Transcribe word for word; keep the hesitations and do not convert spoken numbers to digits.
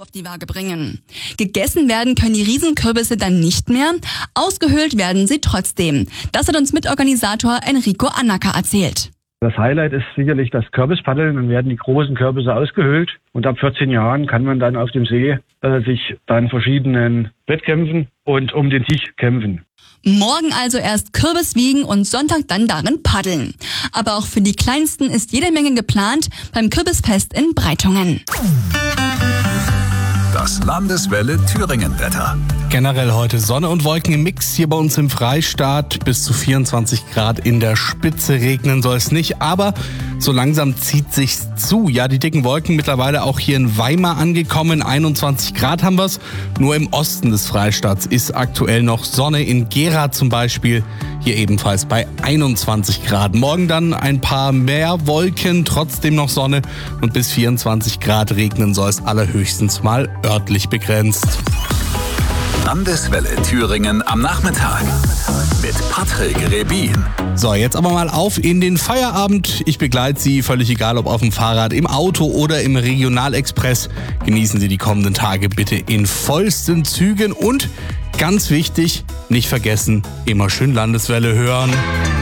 auf die Waage bringen. Gegessen werden können die Riesenkürbisse dann nicht mehr, ausgehöhlt werden sie trotzdem. Das hat uns Mitorganisator Enrico Annacker erzählt. Das Highlight ist sicherlich das Kürbispaddeln. Dann werden die großen Kürbisse ausgehöhlt und ab vierzehn Jahren kann man dann auf dem See äh, sich dann verschiedenen Wettkämpfen und um den Sieg kämpfen. Morgen also erst Kürbis wiegen und Sonntag dann darin paddeln. Aber auch für die Kleinsten ist jede Menge geplant beim Kürbisfest in Breitungen. Das Landeswelle Thüringen-Wetter. Generell heute Sonne und Wolken im Mix hier bei uns im Freistaat. Bis zu vierundzwanzig Grad in der Spitze, regnen soll es nicht, aber so langsam zieht sich's zu. Ja, die dicken Wolken mittlerweile auch hier in Weimar angekommen. einundzwanzig Grad haben wir's. Nur im Osten des Freistaats ist aktuell noch Sonne. In Gera zum Beispiel, hier ebenfalls bei einundzwanzig Grad. Morgen dann ein paar mehr Wolken, trotzdem noch Sonne und bis vierundzwanzig Grad regnen soll es allerhöchstens mal örtlich begrenzt. Landeswelle Thüringen am Nachmittag mit Patrick Rebin. So, jetzt aber mal auf in den Feierabend. Ich begleite Sie, völlig egal ob auf dem Fahrrad, im Auto oder im Regionalexpress. Genießen Sie die kommenden Tage bitte in vollsten Zügen und ganz wichtig, nicht vergessen, immer schön Landeswelle hören.